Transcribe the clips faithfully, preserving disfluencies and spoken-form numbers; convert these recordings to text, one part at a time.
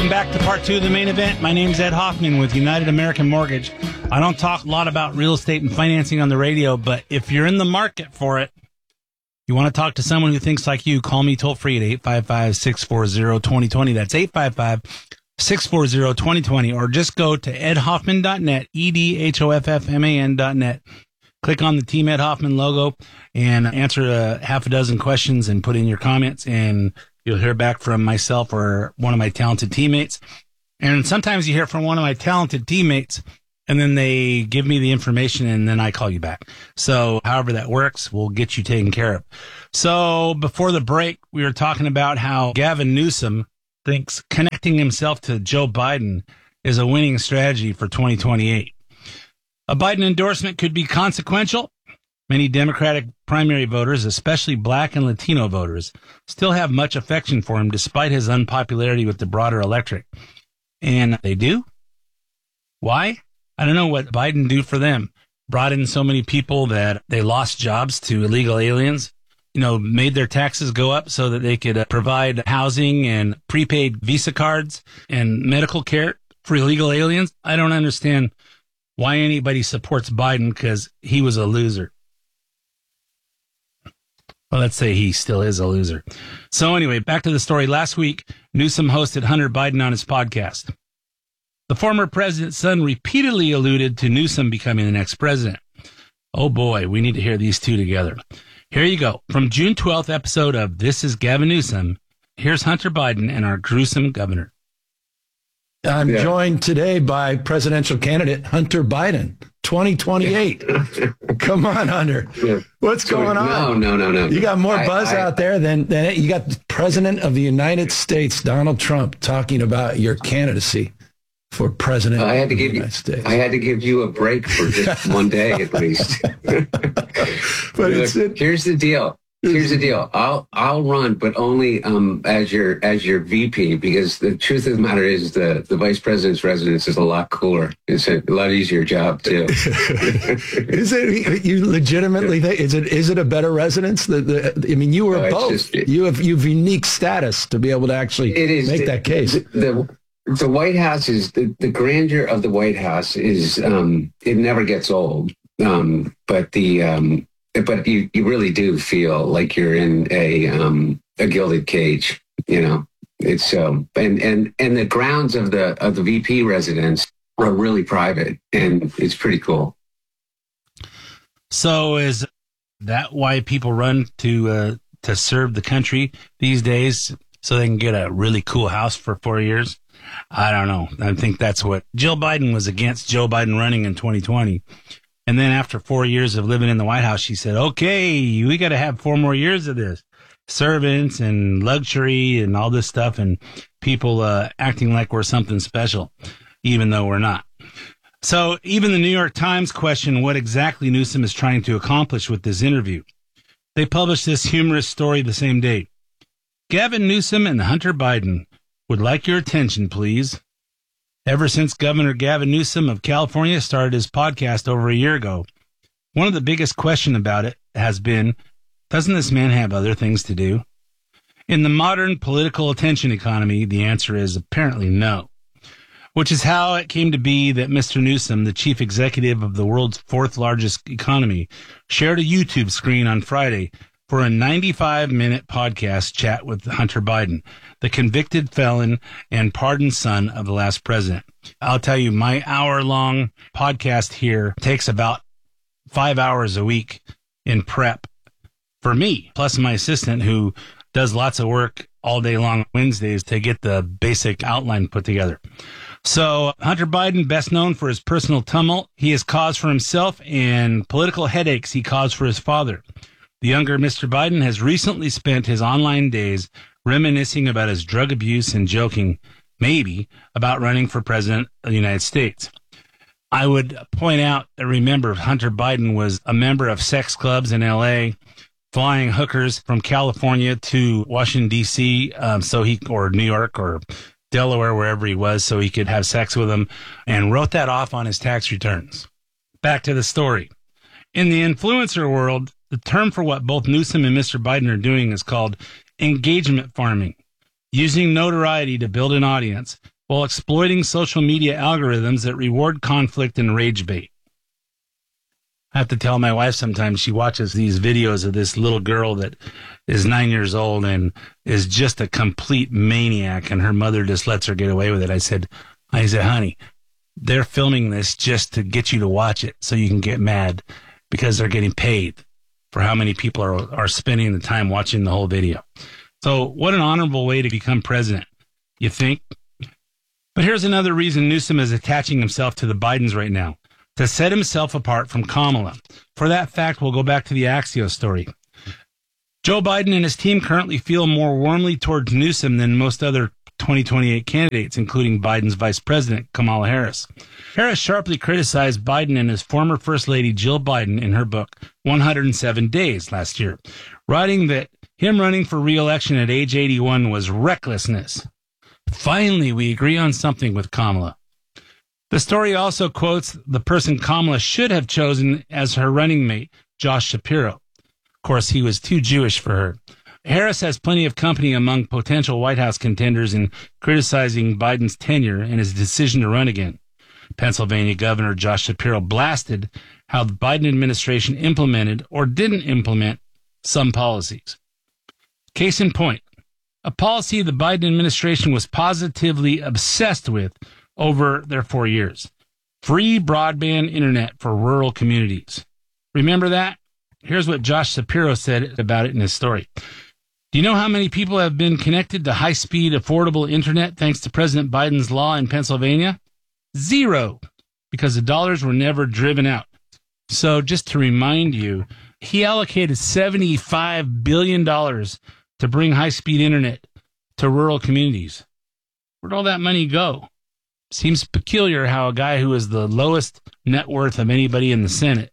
Welcome back to part two of the main event. My name's Ed Hoffman with United American Mortgage. I don't talk a lot about real estate and financing on the radio, but if you're in the market for it, you want to talk to someone who thinks like you, call me toll free at eight five five, six four zero, two zero two zero. That's eight five five, six four zero, two zero two zero. Or just go to ed hoffman dot net, E D H O F F M A N dot net. Click on the Team Ed Hoffman logo and answer a half a dozen questions and put in your comments, and you'll hear back from myself or one of my talented teammates. And sometimes you hear from one of my talented teammates, and then they give me the information, and then I call you back. So however that works, we'll get you taken care of. So before the break, we were talking about how Gavin Newsom thinks connecting himself to Joe Biden is a winning strategy for twenty twenty-eight. A Biden endorsement could be consequential. Many Democratic primary voters, especially black and Latino voters, still have much affection for him despite his unpopularity with the broader electorate. And they do? Why? I don't know what Biden do for them. Brought in so many people that they lost jobs to illegal aliens, you know, made their taxes go up so that they could uh, provide housing and prepaid Visa cards and medical care for illegal aliens. I don't understand why anybody supports Biden, because he was a loser. Well, let's say he still is a loser. So anyway, back to the story. Last week, Newsom hosted Hunter Biden on his podcast. The former president's son repeatedly alluded to Newsom becoming the next president. Oh boy, we need to hear these two together. Here you go. From June twelfth episode of This is Gavin Newsom, here's Hunter Biden and our gruesome governor. I'm yeah. joined today by presidential candidate Hunter Biden, twenty twenty-eight. Come on, Hunter. Yeah. What's so, going on? No, no, no, no. You got more I, buzz I, out there than, than you got the President of the United States, Donald Trump, talking about your candidacy for president I had to of give the you, United States. I had to give you a break for just one day at least. But it's, it, here's the deal. Here's the deal. I'll I'll run, but only um as your as your V P, because the truth of the matter is the, the vice president's residence is a lot cooler. It's a lot easier job too. Is it you legitimately think is it is it a better residence? The, the I mean, you were no, both. Just, you have you have unique status to be able to actually it is, make the, that case. The, the, the White House is the, the grandeur of the White House is um it never gets old. Um, but the um. But you, you really do feel like you're in a um, a gilded cage, you know. It's so and, and and the grounds of the of the V P residence are really private, and it's pretty cool. So is that why people run to uh, to serve the country these days, so they can get a really cool house for four years? I don't know. I think that's what Jill Biden was against Joe Biden running in twenty twenty. And then after four years of living in the White House, she said, okay, we got to have four more years of this. Servants and luxury and all this stuff, and people uh, acting like we're something special, even though we're not. So even the New York Times questioned what exactly Newsom is trying to accomplish with this interview. They published this humorous story the same day. Gavin Newsom and Hunter Biden would like your attention, please. Ever since Governor Gavin Newsom of California started his podcast over a year ago, one of the biggest questions about it has been, doesn't this man have other things to do? In the modern political attention economy, the answer is apparently no, which is how it came to be that Mister Newsom, the chief executive of the world's fourth largest economy, shared a YouTube screen on Friday for a ninety-five minute podcast chat with Hunter Biden, the convicted felon and pardoned son of the last president. I'll tell you, my hour-long podcast here takes about five hours a week in prep for me, plus my assistant who does lots of work all day long Wednesdays to get the basic outline put together. So Hunter Biden, best known for his personal tumult he has caused for himself and political headaches he caused for his father. The younger Mister Biden has recently spent his online days reminiscing about his drug abuse and joking, maybe, about running for president of the United States. I would point out that, remember, Hunter Biden was a member of sex clubs in L A, flying hookers from California to Washington, D C, um, so he, or New York or Delaware, wherever he was, so he could have sex with them, and wrote that off on his tax returns. Back to the story. In the influencer world, the term for what both Newsom and Mister Biden are doing is called engagement farming, using notoriety to build an audience while exploiting social media algorithms that reward conflict and rage bait. I have to tell my wife sometimes she watches these videos of this little girl that is nine years old and is just a complete maniac, and her mother just lets her get away with it. I said, I said, honey, they're filming this just to get you to watch it so you can get mad because they're getting paid for how many people are, are spending the time watching the whole video. So what an honorable way to become president, you think? But here's another reason Newsom is attaching himself to the Bidens right now, to set himself apart from Kamala. For that fact, we'll go back to the Axios story. Joe Biden and his team currently feel more warmly towards Newsom than most other twenty twenty-eight candidates, including Biden's vice president, Kamala Harris. Harris sharply criticized Biden and his former First Lady, Jill Biden, in her book, one hundred seven days, last year, writing that him running for re-election at age eighty-one was recklessness. Finally, we agree on something with Kamala. The story also quotes the person Kamala should have chosen as her running mate, Josh Shapiro. Of course, he was too Jewish for her. Harris has plenty of company among potential White House contenders in criticizing Biden's tenure and his decision to run again. Pennsylvania Governor Josh Shapiro blasted how the Biden administration implemented or didn't implement some policies. Case in point, a policy the Biden administration was positively obsessed with over their four years. Free broadband internet for rural communities. Remember that? Here's what Josh Shapiro said about it in his story. Do you know how many people have been connected to high-speed, affordable internet thanks to President Biden's law in Pennsylvania? Zero, because the dollars were never driven out. So just to remind you, he allocated seventy-five billion dollars to bring high-speed internet to rural communities. Where'd all that money go? Seems peculiar how a guy who is the lowest net worth of anybody in the Senate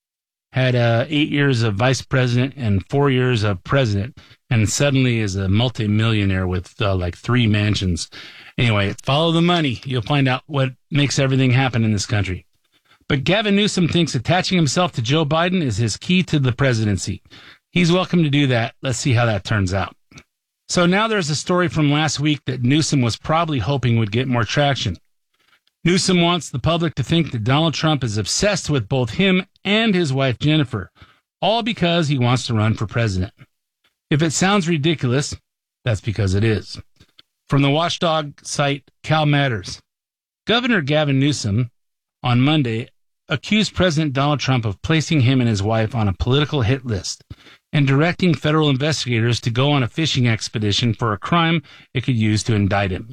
had uh, eight years of vice president and four years of president, and suddenly is a multimillionaire with uh, like three mansions. Anyway, follow the money. You'll find out what makes everything happen in this country. But Gavin Newsom thinks attaching himself to Joe Biden is his key to the presidency. He's welcome to do that. Let's see how that turns out. So now there's a story from last week that Newsom was probably hoping would get more traction. Newsom wants the public to think that Donald Trump is obsessed with both him and his wife, Jennifer, all because he wants to run for president. If it sounds ridiculous, that's because it is. From the watchdog site Cal Matters, Governor Gavin Newsom on Monday accused President Donald Trump of placing him and his wife on a political hit list and directing federal investigators to go on a fishing expedition for a crime it could use to indict him.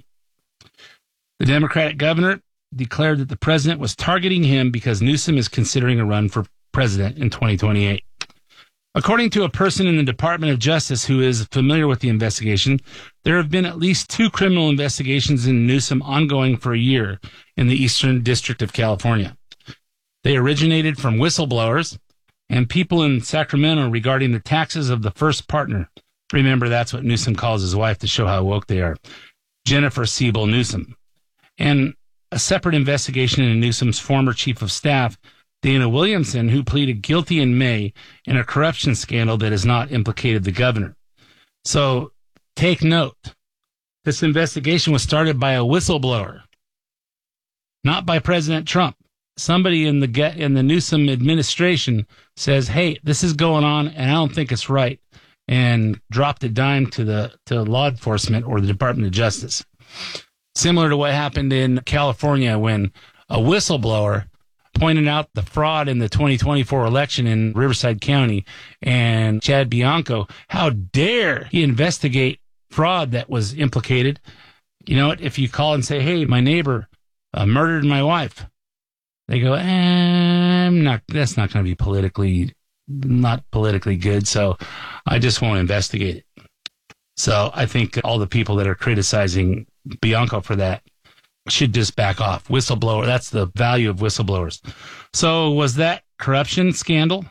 The Democratic governor declared that the president was targeting him because Newsom is considering a run for president in twenty twenty-eight. According to a person in the Department of Justice who is familiar with the investigation, there have been at least two criminal investigations in Newsom ongoing for a year in the Eastern District of California. They originated from whistleblowers and people in Sacramento regarding the taxes of the first partner. Remember, that's what Newsom calls his wife to show how woke they are. Jennifer Siebel Newsom. And a separate investigation into Newsom's former chief of staff, Dana Williamson, who pleaded guilty in May in a corruption scandal that has not implicated the governor. So take note. This investigation was started by a whistleblower, not by President Trump. Somebody in the in the Newsom administration says, "Hey, this is going on, and I don't think it's right," and dropped a dime to the to law enforcement or the Department of Justice. Similar to what happened in California when a whistleblower pointed out the fraud in the twenty twenty-four election in Riverside County, and Chad Bianco, how dare he investigate fraud that was implicated. You know what? If you call and say, "Hey, my neighbor uh, murdered my wife," they go, eh, I'm not, that's not going to be politically, not politically good, so I just won't investigate it. So I think all the people that are criticizing Bianco for that should just back off. Whistleblower, that's the value of whistleblowers. So was that corruption scandal?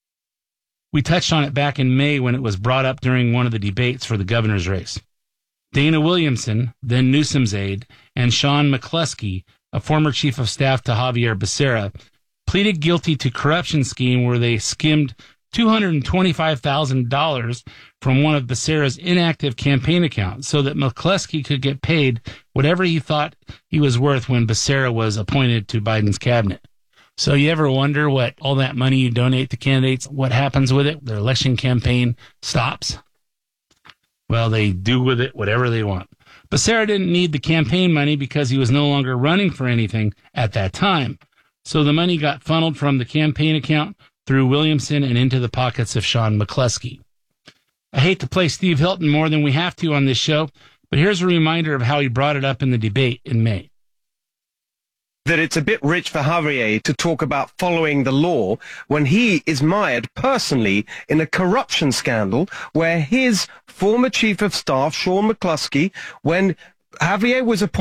We touched on it back in May when it was brought up during one of the debates for the governor's race. Dana Williamson, then Newsom's aide, and Sean McCluskey, a former chief of staff to Javier Becerra, pleaded guilty to corruption scheme where they skimmed two hundred twenty-five thousand dollars from one of Becerra's inactive campaign accounts so that McCluskey could get paid whatever he thought he was worth when Becerra was appointed to Biden's cabinet. So you ever wonder what all that money you donate to candidates, what happens with it? Their election campaign stops? Well, they do with it whatever they want. Becerra didn't need the campaign money because he was no longer running for anything at that time. So the money got funneled from the campaign account through Williamson and into the pockets of Sean McCluskey. I hate to play Steve Hilton more than we have to on this show, but here's a reminder of how he brought it up in the debate in May. That it's a bit rich for Javier to talk about following the law when he is mired personally in a corruption scandal where his former chief of staff, Sean McCluskey, when Javier was appointed